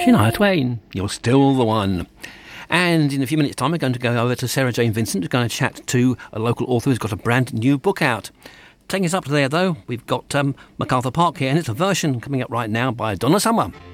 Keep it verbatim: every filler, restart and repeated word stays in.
Shania Twain, You're Still the One. And in a few minutes' time, we're going to go over to Sarah Jane Vincent. We're going to chat to a local author who's got a brand new book out. Taking us up there, though, we've got um, MacArthur Park here, and it's a version coming up right now by Donna Summer.